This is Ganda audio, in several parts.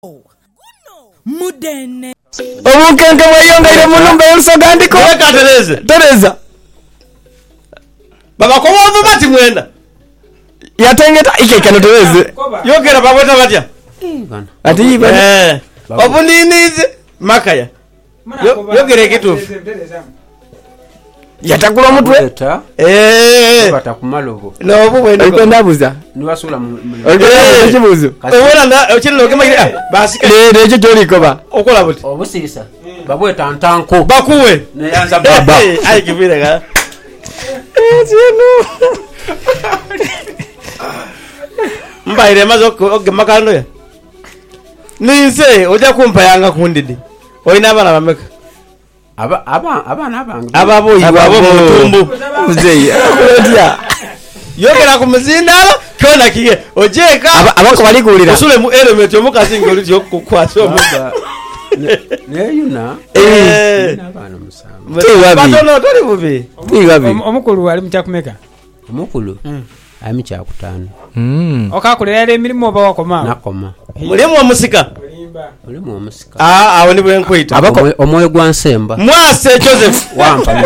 Mudene Obukenke mweyongaire mulumba olusogandiko Tereza Baba ko wovu bati mwenda yatengeta ikekano Tereze yogera babota batya ati yiba obuninize makaya yogera ekitufu yatakula mutwe bata kumalobo no bubwendo alikwenda buza niwasula mu kibuzo obona na okirilo kemagira basika lejo jolikoba okola buti obusirisa babweta ntanko bakuwe neyanza baba ai kivile ga mbaire mazo ogemakando ya ninse oja kumpa yanga kundidi oyina abana bameka abana ababoyi babo mutumbu uzeya akodia yogera kumuzindalo kona kige ojeka abako balikulira usule mu element omukazi ngoli yokukwasa omuga neyuna abana musamba batono toli bubi bigabi omukulu ali mchakumeka omukulu ami kyakutano okakulera emirimu oba wakoma nakoma mulimu omusika mulimu omusika awo ni bwe nkwita abako omwoyo gwa nsemba mwase Joseph wampa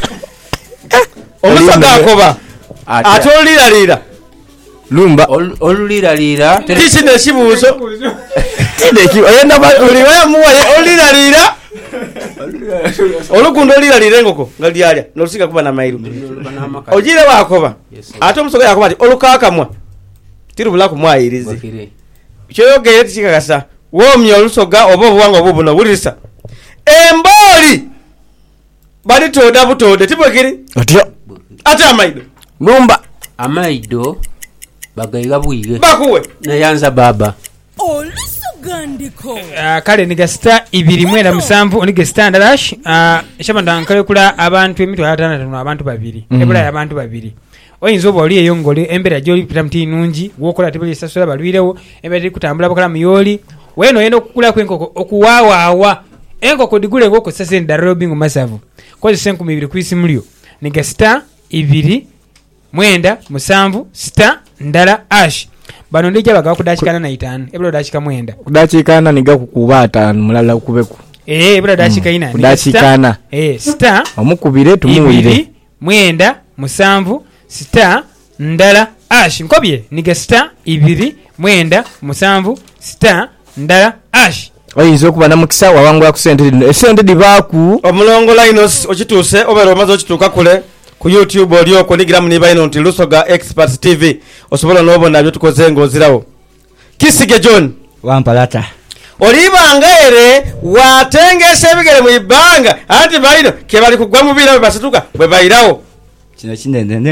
omusaka akoba atolira lira lumba olulira tishi ne shibuzo tideki oyenda uliwe muwaye olira lira olukundo olira lira engoko ngaliyalya nolusika kuba na mairu ojire wakoba ate omusoga yakoba ati olukakamwa tirubula kumwayirize kyoyogere tikikakasa womya olusoga oba obuwanga obubuno bulisa emboli bali toda butode tibwekiri otyo ate amaido lumba amaido bagaiga bwige bakuwe neyanza baba olusogandiko kale niga star 2 onige standard shabanda nkale kula abantu emitwe atana abantu babiri ebula abantu babiri oyinza oba oli eyo ngoli embera joli pita mti nungi wokola tibuli sasula balwirewo embera kutambula bakala muyoli weno yeno kukula kwenkoko okuwawawa enkoko digule ngoko sase ndarobing masavu koze senku mibiri kwisimulyo niga star 2 mwenda musanvu star ndala ash bano ndija bagawa kudachikana na 5 ebula dachika mwenda kudachikana niga kukuba 5 mulala kubeku ebula dachika ina kudachikana star omukubire tumuwire mwenda musanvu star ndala ash nkobye niga star 2 mwenda musanvu star ndala ash oyinza okuba namukisa wawangula ku sente dibaku omulongo linos okituse obero mazo okituka kule ku YouTube olio kunigira mniba ino nti Lusoga Experts TV osobola nobona byo tukoze ngozirawo Kisige John wampalata oliba ngaere watengese ebigere mu ibanga anti baino ke bali kugwa mu bira basituka bwe bayirawo kino kinene